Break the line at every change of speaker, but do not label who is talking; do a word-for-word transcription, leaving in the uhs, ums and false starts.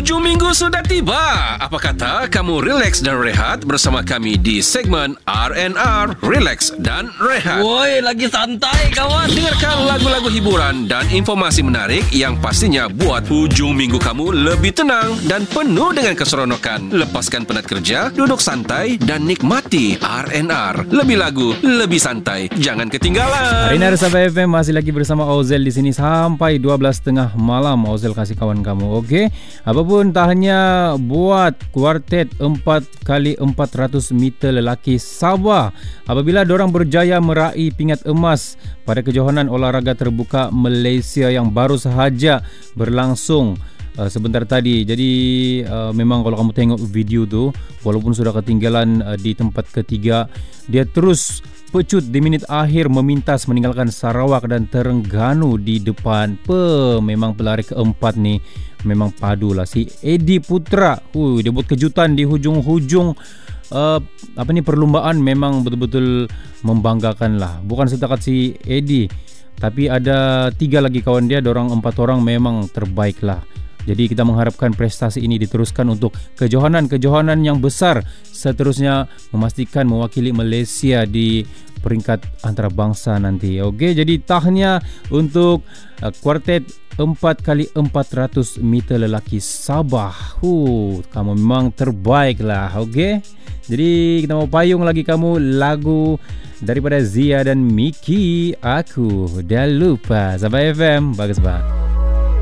Hujung minggu sudah tiba. Apa kata kamu relax dan rehat bersama kami di segmen R and R, Relax dan Rehat.
Woi, lagi santai kawan.
Dengarkan lagu-lagu hiburan dan informasi menarik yang pastinya buat hujung minggu kamu lebih tenang dan penuh dengan keseronokan. Lepaskan penat kerja, duduk santai dan nikmati R and R. Lebih lagu, lebih santai. Jangan ketinggalan.
Hari ini Sabah F M masih lagi bersama Ozel di sini sampai dua belas tiga puluh malam. Ozel kasih kawan kamu, okey? Apapun tak hanya buat kuartet empat kali empat ratus meter lelaki Sabah apabila diorang berjaya meraih pingat emas pada kejohanan olahraga terbuka Malaysia yang baru sahaja berlangsung Uh, sebentar tadi. Jadi uh, memang kalau kamu tengok video tu, walaupun sudah ketinggalan uh, di tempat ketiga, dia terus pecut di minit akhir memintas meninggalkan Sarawak dan Terengganu di depan. Pe, memang pelari keempat ni memang padu lah. Si Edi Putra, uh, dia buat kejutan di hujung-hujung uh, apa ni perlumbaan. Memang betul-betul membanggakan lah. Bukan setakat si Edi, tapi ada tiga lagi kawan dia, dorang empat orang memang terbaik lah. Jadi kita mengharapkan prestasi ini diteruskan untuk kejohanan-kejohanan yang besar seterusnya, memastikan mewakili Malaysia di peringkat antarabangsa nanti. Okey, jadi tahniah untuk uh, kuartet empat kali empat ratus meter lelaki Sabah. Huh, kamu memang terbaik lah. Okey. Jadi kita mau payung lagi kamu lagu daripada Zia dan Miki, Aku Dah Lupa. Sabah F M, bagus banget.